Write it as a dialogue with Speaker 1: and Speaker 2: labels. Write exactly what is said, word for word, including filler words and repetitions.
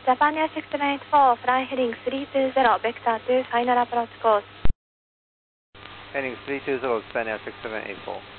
Speaker 1: Japan Air six seven eight four, fly heading three two zero, vector to final approach course.
Speaker 2: Heading three two zero, Japan Air six seven eight four.